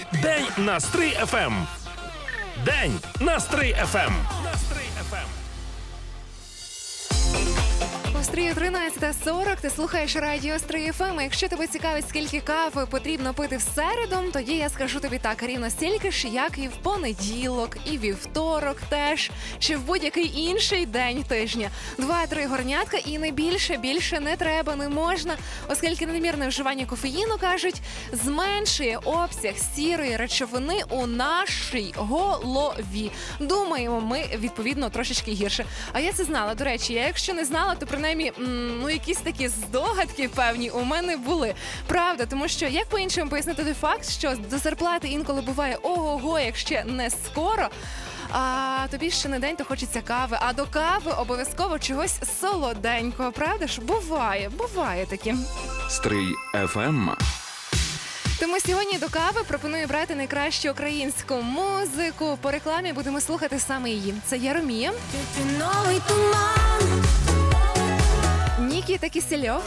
День на Стрий ФМ. День на Стрий ФМ. У Стрію 13:40 ти слухаєш радіо Стрий ФМ. Якщо тебе цікавить, скільки кави потрібно пити в середу, тоді я скажу тобі так, рівно стільки ж, як і в понеділок, і вівторок теж, чи в будь-який інший день тижня. 2-3 горнятка і не більше, більше не треба, не можна, оскільки надмірне вживання кофеїну, кажуть, зменшує обсяг сірої речовини у нашій голові. Думаємо ми, відповідно, трошечки гірше. А я це знала, до речі, я якщо не знала, то принаймні, якісь такі здогадки певні у мене були. Правда, тому що, як по-іншому пояснити той факт, що до зарплати інколи буває ого-го, як ще не скоро, а тобі ще не день, то хочеться кави, а до кави обов'язково чогось солоденького, правда ж? Буває таке. Стрий ФМ. Тому сьогодні до кави пропоную брати найкращу українську музику. По рекламі будемо слухати саме її. Це Яромія, Нікі та Кісельов,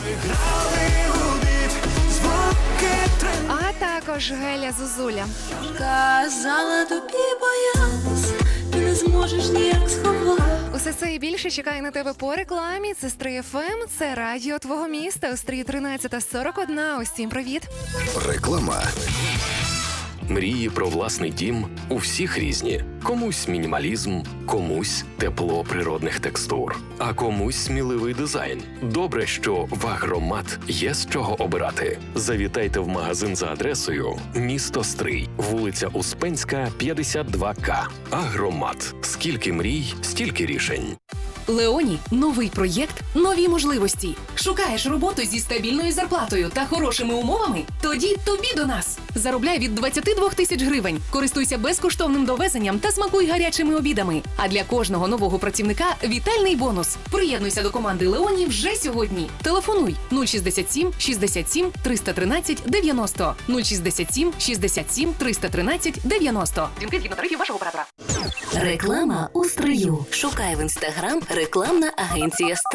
а також Геля Зозуля. Казала тобі боятись, ти не зможеш ніяк сховати. Усе це і більше чекає на тебе по рекламі. Це Стрий ФМ, це радіо твого міста. У Стрії 13:41. Усім привіт. Реклама. Мрії про власний дім у всіх різні. Комусь мінімалізм, комусь тепло природних текстур, а комусь сміливий дизайн. Добре, що в Агромат є з чого обирати. Завітайте в магазин за адресою місто Стрий, вулиця Успенська, 52К. Агромат. Скільки мрій, стільки рішень. Леоні – новий проєкт, нові можливості. Шукаєш роботу зі стабільною зарплатою та хорошими умовами? Тоді тобі до нас. Заробляй від 22 тисяч гривень. Користуйся безкоштовним довезенням та смакуй гарячими обідами. А для кожного нового працівника – вітальний бонус. Приєднуйся до команди Леоні вже сьогодні. Телефонуй 067 67 313 90. 067 67 313 90. Дзвінки згідно тарифів вашого оператора. Реклама у Стрию. Шукай в Інстаграм рекламна агенція